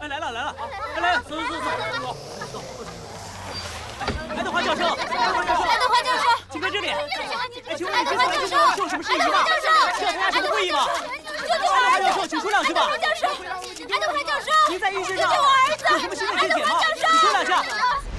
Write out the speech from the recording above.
哎，来了，来，走。爱德华教授，请看这里。哎，请问你这次来学校是有什么事宜吗？需要参加什么会议吗？爱德华教授，请说两句吧。 爱德华教授， 您在医学上救救我儿子！ 有什么新的见解吗？请说两下。